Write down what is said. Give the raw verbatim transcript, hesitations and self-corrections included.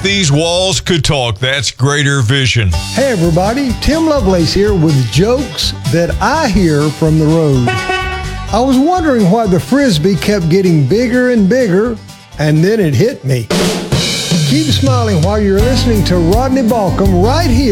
these walls could talk, that's Greater Vision. Hey everybody, Tim Lovelace here with jokes that I hear from the road. I was wondering why the Frisbee kept getting bigger and bigger, and then it hit me. Keep smiling while you're listening to Rodney Balcom right here